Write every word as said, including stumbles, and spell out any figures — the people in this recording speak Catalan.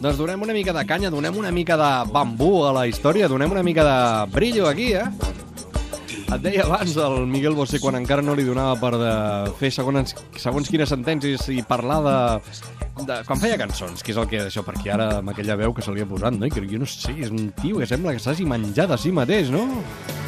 Doncs donem una mica de canya, donem una mica de bambú a la història, donem una mica de brillo aquí, eh? Et deia abans el Miguel Bosé, quan encara no li donava per de fer segons, segons quines sentències i parlar de, de... quan feia cançons, que és el que és això, perquè ara amb aquella veu que se li ha posat, no? I que jo no sé, és un tio que sembla que s'hagi menjat a si mateix, no?